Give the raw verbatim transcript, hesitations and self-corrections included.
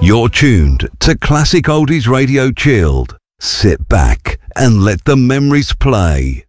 You're tuned to Classic Oldies Radio Chilled. Sit back and let the memories play.